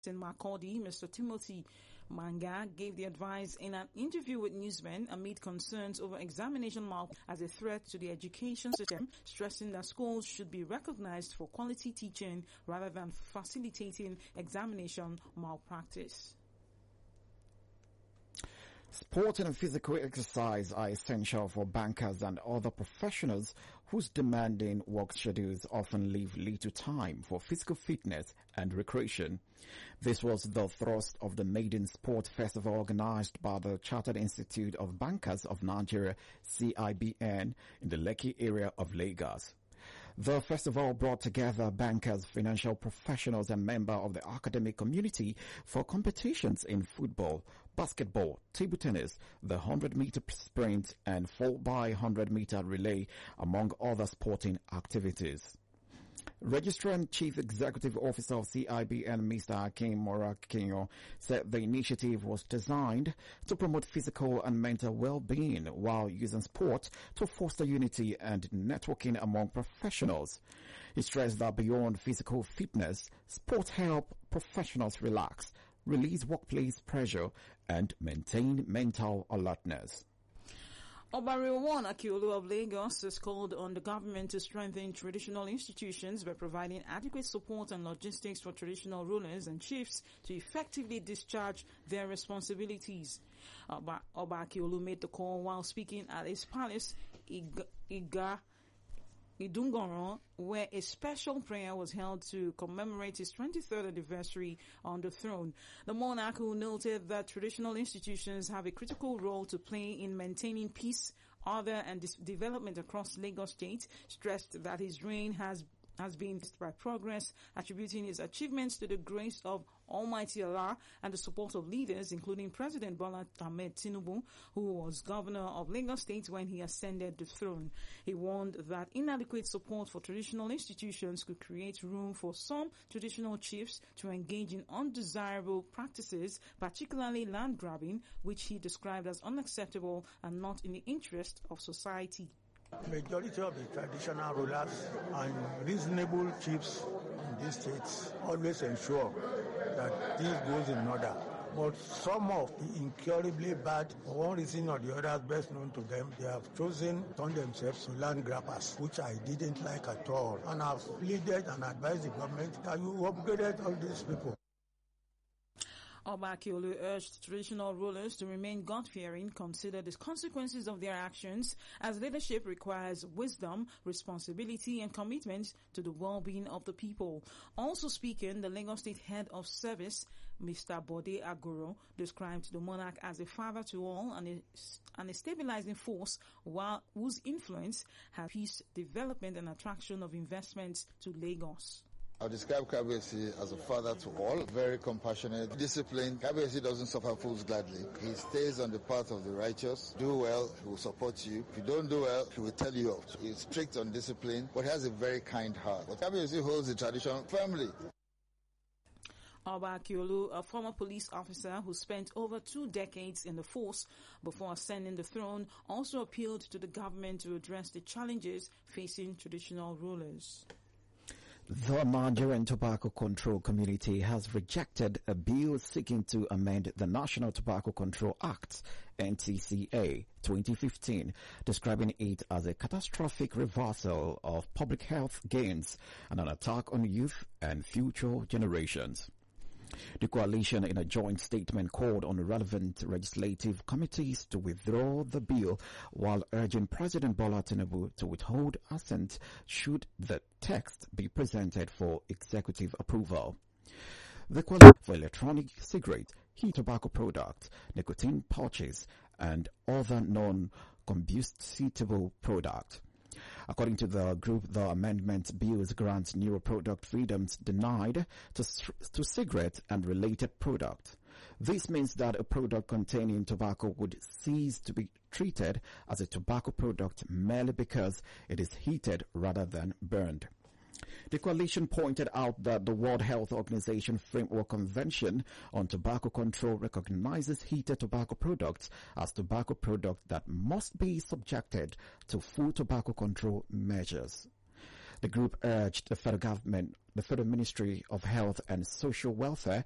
in Makurdi, Mr. Timothy Manga, gave the advice in an interview with Newsmen amid concerns over examination malpractice as a threat to the education system, stressing that schools should be recognized for quality teaching rather than facilitating examination malpractice. Sport and physical exercise are essential for bankers and other professionals whose demanding work schedules often leave little time for physical fitness and recreation. This was the thrust of the Maiden Sport Festival organized by the Chartered Institute of Bankers of Nigeria, CIBN, in the Lekki area of Lagos. The festival brought together bankers, financial professionals, and members of the academic community for competitions in football, basketball, table tennis, the 100-meter sprint, and 4x100-meter relay, among other sporting activities. Registrar and Chief Executive Officer of CIBN, Mr. Akin Morakinyo, said the initiative was designed to promote physical and mental well-being while using sport to foster unity and networking among professionals. He stressed that beyond physical fitness, sport helps professionals relax, release workplace pressure, and maintain mental alertness. Obariowan Akiolu of Lagos has called on the government to strengthen traditional institutions by providing adequate support and logistics for traditional rulers and chiefs to effectively discharge their responsibilities. Oba Akiolu made the call while speaking at his palace, Idungoron, where a special prayer was held to commemorate his 23rd anniversary on the throne. The monarch, who noted that traditional institutions have a critical role to play in maintaining peace, order, and development across Lagos State, stressed that his reign has been by progress, attributing his achievements to the grace of Almighty Allah and the support of leaders, including President Bola Ahmed Tinubu, who was governor of Lagos State when he ascended the throne. He warned that inadequate support for traditional institutions could create room for some traditional chiefs to engage in undesirable practices, particularly land grabbing, which he described as unacceptable and not in the interest of society. Majority of the traditional rulers and reasonable chiefs in these states always ensure that this goes in order. But some of the incurably bad, for one reason or the other, best known to them, they have chosen to turn themselves to land grabbers, which I didn't like at all. And I've pleaded and advised the government that you upgraded all these people. Oba Akiolu urged traditional rulers to remain God-fearing, consider the consequences of their actions, as leadership requires wisdom, responsibility, and commitment to the well-being of the people. Also speaking, the Lagos State Head of Service, Mr. Bode Agoro, described the monarch as a father to all and a stabilizing force, whose influence has peace, development, and attraction of investments to Lagos. I describe Kabiyesi as a father to all, very compassionate, disciplined. Kabiyesi doesn't suffer fools gladly. He stays on the path of the righteous. Do well, he will support you. If you don't do well, he will tell you off. He's strict on discipline, but he has a very kind heart. But Kabiyesi holds the tradition firmly. Oba Akiolu, a former police officer who spent over 2 decades in the force before ascending the throne, also appealed to the government to address the challenges facing traditional rulers. The Nigerian Tobacco Control Community has rejected a bill seeking to amend the National Tobacco Control Act, NTCA 2015, describing it as a catastrophic reversal of public health gains and an attack on youth and future generations. The coalition, in a joint statement, called on relevant legislative committees to withdraw the bill while urging President Bola Tinubu to withhold assent should the text be presented for executive approval. The coalition for electronic cigarettes, heat tobacco products, nicotine pouches, and other non-combustible products. According to the group, the amendment bills grants new product freedoms denied to cigarettes and related products. This means that a product containing tobacco would cease to be treated as a tobacco product merely because it is heated rather than burned. The coalition pointed out that the World Health Organization Framework Convention on Tobacco Control recognizes heated tobacco products as tobacco products that must be subjected to full tobacco control measures. The group urged the federal government, the Federal Ministry of Health and Social Welfare,